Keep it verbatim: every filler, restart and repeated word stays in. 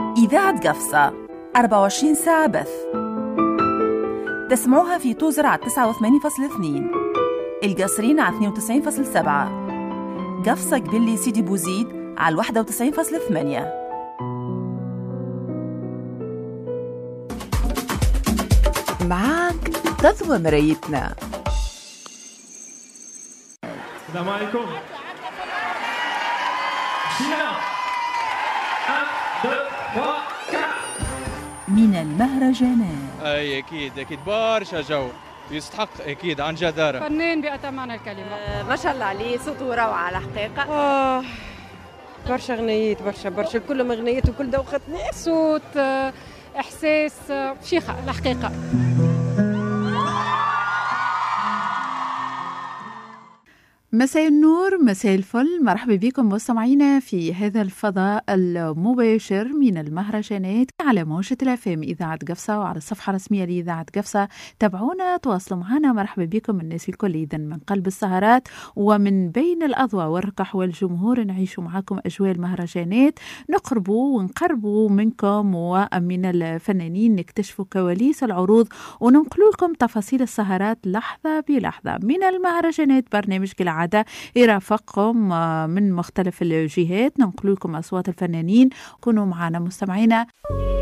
إذاعة قفصة أربعة وعشرين ساعة بث. تسمعوها في توزر على تسعة وثمانين فاصلة اثنين، القصرين على اثنين وتسعين فاصلة سبعة، قفصة قبلي سيدي بوزيد على واحد وتسعين فاصلة ثمانية. معاك تضوى مرايتنا. السلام عليكم. من المهرجانات. اي اكيد اكيد برشا جو يستحق اكيد عن جدارة. فنان بأتم معنى الكلمة. آه ما شاء الله عليه، صوته روعة على حقيقة. آه برشا غنيات، برشا برشا كلهم غنيات وكل دوختني. صوت آه إحساس آه شيخة الحقيقة. مساء النور، مساء الفل، مرحبا بكم مستمعينا في هذا الفضاء المباشر من المهرجانات على موجة الأفام إذاعة قفصة وعلى الصفحة الرسمية لإذاعة قفصة. تابعونا، تواصلوا معنا. مرحبا بكم الناس الكل. إذن من قلب السهرات ومن بين الأضواء والرقح والجمهور نعيش معكم أجواء المهرجانات، نقربوا ونقربوا منكم ومن الفنانين، نكتشفوا كواليس العروض وننقل لكم تفاصيل السهرات لحظة بلحظة. من المهرجانات برنامج كالعادة عادة يرافقكم من مختلف الجهات، ننقل لكم أصوات الفنانين. كونوا معنا مستمعينا.